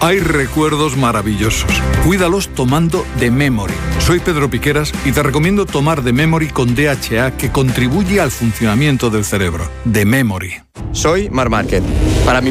Hay recuerdos maravillosos. Cuídalos tomando The Memory. Soy Pedro Piqueras y te recomiendo tomar The Memory con DHA, que contribuye al funcionamiento del cerebro. The Memory. Soy Marc Márquez. Para mi